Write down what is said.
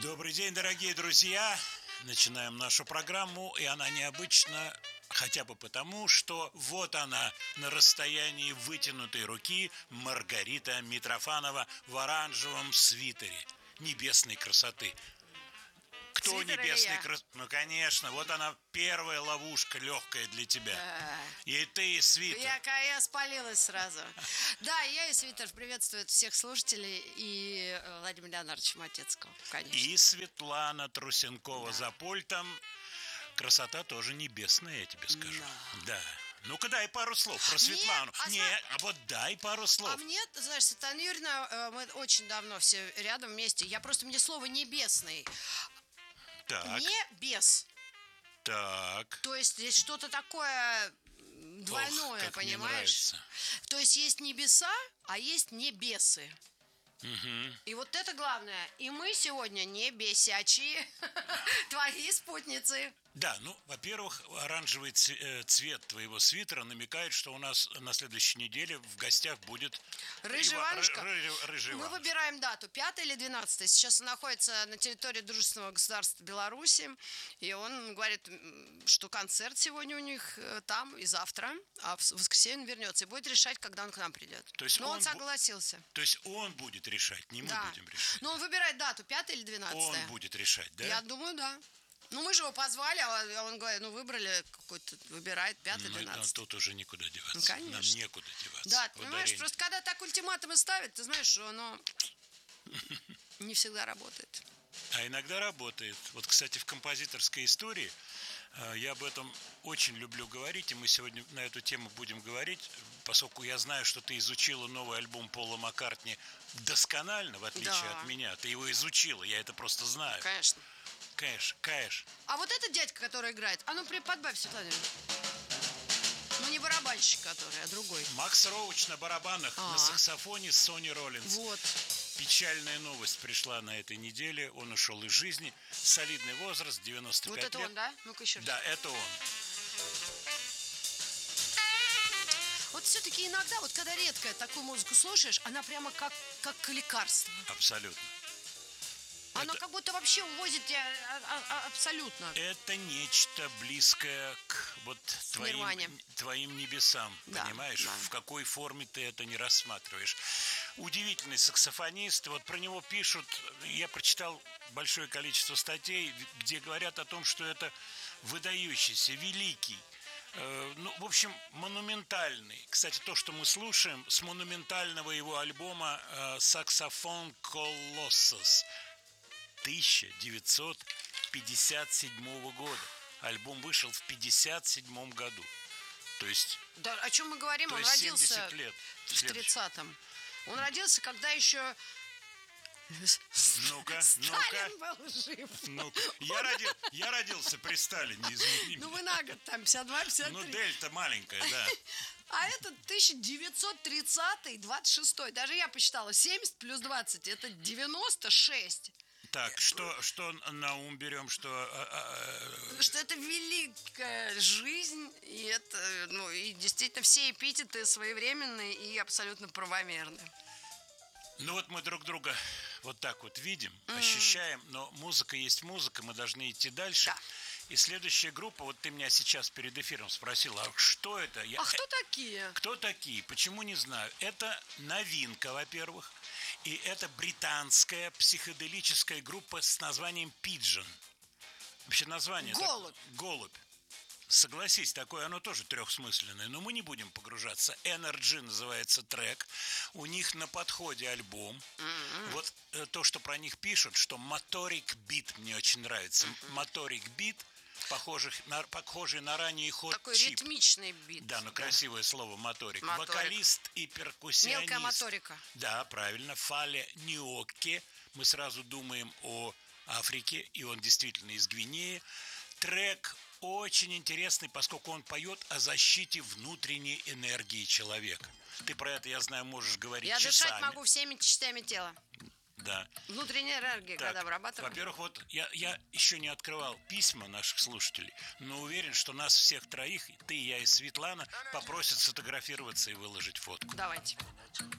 Добрый день, дорогие друзья! Начинаем нашу программу, и она необычна хотя бы потому, что вот она, на расстоянии вытянутой руки, Маргарита Митрофанова в оранжевом свитере небесной красоты. Кто Свитер или небесной я? красоты? Ну, конечно, вот она, первая ловушка легкая для тебя. И ты, и свитер. Я спалилась сразу. Да, я и Свитер приветствует всех слушателей и Владимира Леонардовича Матецкого, конечно. И Светлана Трусенкова за пультом. Красота тоже небесная, я тебе скажу. Да. Ну-ка дай пару слов про Светлану. Вот дай пару слов. А мне, знаешь, Светлана Юрьевна, мы очень давно все рядом вместе. Мне слово небесный. Так, Небес. так. То есть здесь что-то такое двойное, Ох, как мне понимаешь? нравится. То есть есть небеса, а есть небесы. И вот это главное. И мы сегодня не бесячие, твои спутницы. Да, ну, во-первых, оранжевый цвет твоего свитера намекает, что у нас на следующей неделе в гостях будет Рыжий Иванушка. Рыжий Мы Иванушка. выбираем дату, 5 или 12. Сейчас он находится на территории Дружественного государства Беларуси. И он говорит, что концерт сегодня у них там и завтра. А в воскресенье он вернется и будет решать, когда он к нам придет. То есть Но он согласился. То есть он будет решать, не мы Да. будем решать. Но он выбирает дату, 5 или 12. Он будет решать, да? Я думаю, да. Ну, мы же его позвали, а он говорит, выбрали какой-то, выбирает 5 Ну, 12. тут уже никуда деваться. Ну, конечно. Нам некуда деваться. Да, ты понимаешь, Ударение. просто когда так ультиматумы ставят, ты знаешь, что оно не всегда работает. А иногда работает. Вот, кстати, в композиторской истории я об этом очень люблю говорить, и мы сегодня на эту тему будем говорить, поскольку я знаю, что ты изучила новый альбом Пола Маккартни досконально, в отличие Да. от меня. Ты его изучила, я это просто знаю. Конечно. Кэш. А вот этот дядька, который играет, подбавь, Светлана. Ну, не барабанщик который, а другой. Макс Роуч на барабанах, на саксофоне Сони Роллинс. Вот. Печальная новость пришла на этой неделе. Он ушел из жизни. Солидный возраст, 95 Вот это лет. он, да? Ну-ка еще раз. Да, это он. Вот все-таки иногда, вот когда редко такую музыку слушаешь, она прямо как лекарство. Абсолютно. Оно как будто вообще увозит тебя абсолютно. Это нечто близкое к вот Нирване. твоим небесам, Да, понимаешь? да. В какой форме ты это не рассматриваешь. Удивительный саксофонист. Вот про него пишут, я прочитал большое количество статей, где говорят о том, что это выдающийся, великий, в общем, монументальный. Кстати, то, что мы слушаем с монументального его альбома «Саксофон Колоссус» 1957 года. Альбом вышел в 1957 году. То есть... Да, о чем мы говорим? То Он есть родился 70 лет. в 30-м. Он родился, когда еще Ну-ка. Сталин был жив. Ну-ка. Я родился при Сталине, извини. Ну, вы на год там 52-53. Ну, дельта маленькая, да. А это 1930-й, 26-й. Даже я посчитала, 70 плюс 20, это 96. Так, что на ум берем, что... Что это великая жизнь, и это, и действительно все эпитеты своевременные и абсолютно правомерны. Ну вот мы друг друга вот так вот видим, ощущаем, но музыка есть музыка, мы должны идти дальше. Да. И следующая группа, вот ты меня сейчас перед эфиром спросила, а что это? Кто такие? Кто такие? Почему не знаю? Это новинка, во-первых, и это британская психоделическая группа с названием Pigeon. Вообще название... Голубь. Голубь. Согласись, такое оно тоже трехсмысленное, но мы не будем погружаться. Energy называется трек. У них на подходе альбом. Вот то, что про них пишут, что Motoric Beat мне очень нравится. Motoric Beat, похожий на ранний ход Такой чип. ритмичный бит. Да, красивое слово моторик. Моторик. Вокалист и перкуссионист. Мелкая моторика. Да, правильно. Фале Ньокке. Мы сразу думаем о Африке, и он действительно из Гвинеи. Трек очень интересный, поскольку он поет о защите внутренней энергии человека. Ты про это, я знаю, можешь говорить Я часами. дышать могу всеми частями тела. Да. Внутренняя энергия, Так, когда обрабатываем. во-первых, вот я еще не открывал письма наших слушателей, но уверен, что нас всех троих, ты, я и Светлана, попросят сфотографироваться и выложить фотку. Давайте.